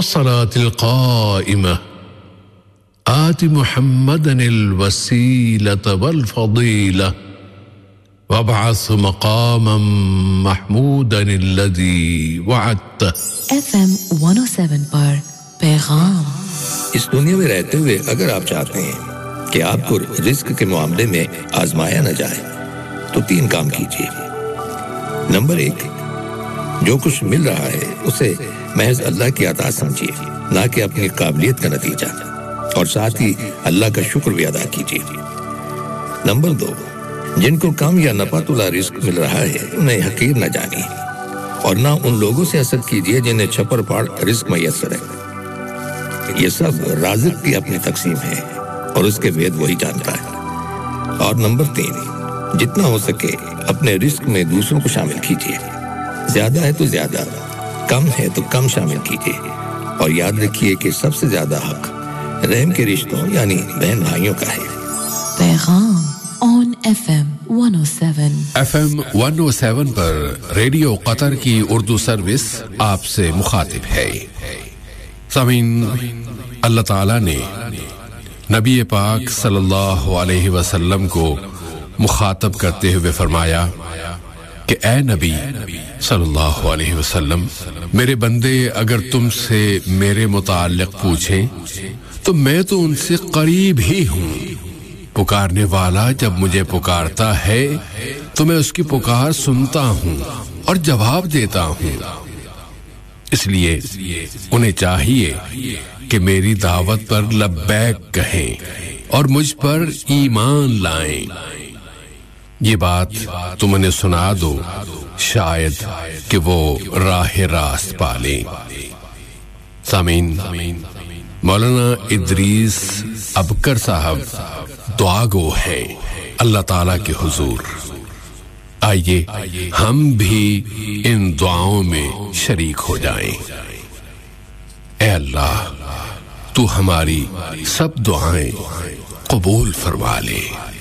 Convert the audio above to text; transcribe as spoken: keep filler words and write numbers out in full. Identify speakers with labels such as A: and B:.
A: والصلاة القائمة آت محمدا الوسيلة والفضيلة وابعث مقاما محمودا الذي وعدته.
B: ایف ایم ون او سیون پر پیغام.
C: اس دنیا میں رہتے ہوئے اگر آپ چاہتے ہیں کہ آپ کو رزق کے معاملے میں آزمایا نہ جائے تو تین کام کیجیے. نمبر ایک، جو کچھ مل رہا ہے اسے محض اللہ کی عطا سمجھیے، نہ کہ اپنی قابلیت کا نتیجہ، اور ساتھ ہی اللہ کا شکر بھی ادا کیجیے. نمبر دو، جن کو کم یا نفع تولا رزق مل رہا ہے انہیں حقیر نہ جانیے، اور نہ ان لوگوں سے حسد کیجیے جنہیں چھپر پاڑ رزق میسر ہے. یہ سب رازق کی اپنی تقسیم ہے اور اس کے وید وہی جانتا ہے. اور نمبر تین، جتنا ہو سکے اپنے رزق میں دوسروں کو شامل کیجیے. زیادہ ہے تو زیادہ، کم ہے تو کم شامل کیجیے، اور یاد رکھیے کہ سب سے زیادہ حق رحم کے رشتوں یعنی بہن بھائیوں کا ہے.
B: پیغام آن ایف ایم ون او سیون.
A: ایف ایم ون او سیون پر ریڈیو قطر کی اردو سروس آپ سے مخاطب ہے. سامعین، اللہ تعالیٰ نے نبی پاک صلی اللہ علیہ وسلم کو مخاطب کرتے ہوئے فرمایا کہ اے نبی صلی اللہ علیہ وسلم، میرے بندے اگر تم سے میرے متعلق پوچھیں تو میں تو ان سے قریب ہی ہوں. پکارنے والا جب مجھے پکارتا ہے تو میں اس کی پکار سنتا ہوں اور جواب دیتا ہوں. اس لیے انہیں چاہیے کہ میری دعوت پر لبیک کہیں اور مجھ پر ایمان لائیں. یہ بات تم انہیں سنا دو، شاید کہ وہ راہ راست پالیں. سامعین، مولانا ادریس ابکر صاحب دعا گو ہیں اللہ تعالیٰ کے حضور. آئیے ہم بھی ان دعاؤں میں شریک ہو جائیں. اے اللہ، تو ہماری سب دعائیں قبول فرما لے.